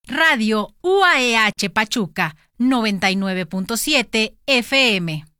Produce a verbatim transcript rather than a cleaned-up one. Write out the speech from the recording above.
Radio U A E H Pachuca, noventa y nueve punto siete F M.